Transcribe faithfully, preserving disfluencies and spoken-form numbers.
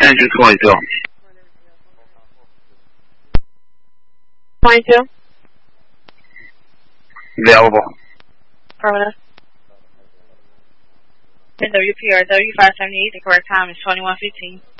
Engine twenty-two. twenty-two. Available. Affirmative. In W P R W five seventy-eight, the correct time is twenty-one fifteen.